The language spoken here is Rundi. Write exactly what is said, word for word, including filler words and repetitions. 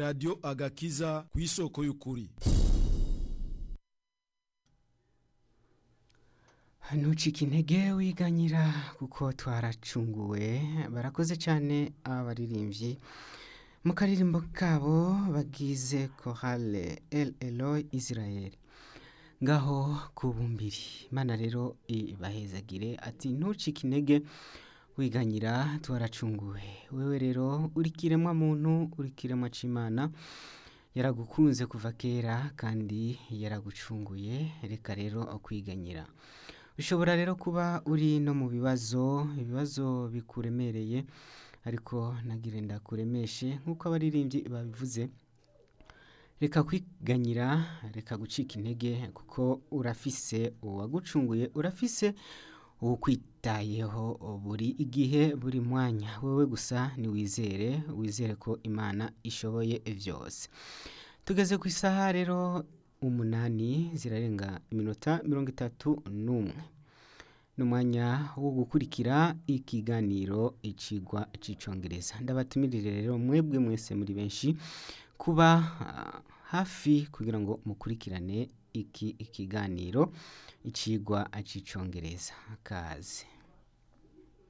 Radio Agakiza ku isoko y'ukuri. Ntucike intege wiganyira kuko twaracunguwe. Barakoze cyane abaririmbyi mu karirimbo kabo bagize Chorale El Eloi Israel ngaho kubumbiri. Mana rero ibahezagire ati ntucike intege wiganyira twaracunguwe. Wewe rero uri kiremwa muntu, uri kiremwa c'Imana, yaragukunze kuva kera kandi yaragucunguye. Reka rero kwiganyira. Ushobora rero kuba uri no mu bibazo, ibibazo bikuremereye, ariko nagire ndakuremeshe nkuko abaririmbyi babivuze. Reka kwiganyira, reka gucika intege kuko urafise uwagucunguye, urafise ukwitayeho buri igihe buri mwanya. Wewe gusa ni wizere, wizere ko Imana ishoboye vyose. Tugeze ku isaha rero umunani zirarenga iminota mirongo itatu n'umwe. Numwanya wo gukurikira ikiganiro icigwa c'icongereza. Ndabatumirire rero mwebwe mwese muri benshi kuba uh, hafi kugira ngo mukurikirane iki ikiganiro icigwa c'icongereza. Kaze.